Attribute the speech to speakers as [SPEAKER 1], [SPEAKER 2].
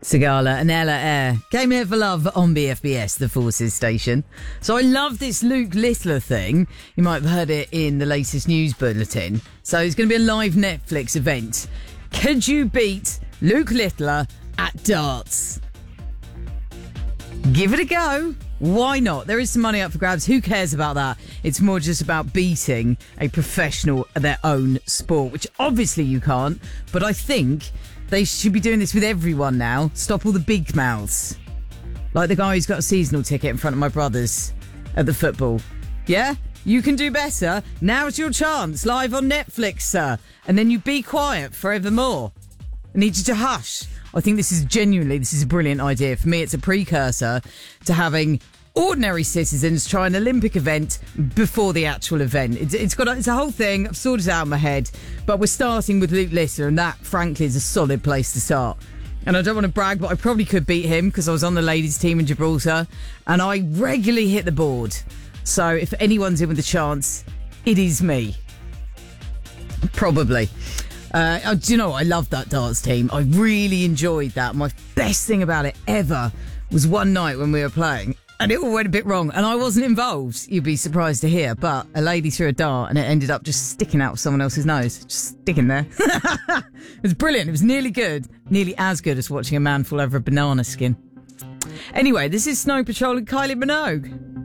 [SPEAKER 1] Sigala and Ella Air came here for love on BFBS, the Forces station. So I love this Luke Littler thing. You might have heard it in the latest news bulletin. So it's going to be a live Netflix event. Could you beat Luke Littler at darts? Give it a go. Why not? There is some money up for grabs. Who cares about that? It's more just about beating a professional at their own sport, which obviously you can't. But I think they should be doing this with everyone now. Stop all the big mouths. Like the guy who's got a seasonal ticket in front of my brothers at the football. Yeah? You can do better. Now's your chance. Live on Netflix, sir. And then you be quiet forevermore. I need you to hush. I think this is a brilliant idea. For me, it's a precursor to having ordinary citizens try an Olympic event before the actual event. It's a whole thing. I've sorted it out in my head. But we're starting with Luke Littler, and that, frankly, is a solid place to start. And I don't want to brag, but I probably could beat him because I was on the ladies' team in Gibraltar, and I regularly hit the board. So if anyone's in with a chance, it is me. Probably. Do you know what? I love that darts team. I really enjoyed that. My best thing about it ever was one night when we were playing and it all went a bit wrong and I wasn't involved. You'd be surprised to hear, but a lady threw a dart and it ended up just sticking out of someone else's nose. Just sticking there. It was brilliant. It was nearly good. Nearly as good as watching a man fall over a banana skin. Anyway, this is Snow Patrol and Kylie Minogue.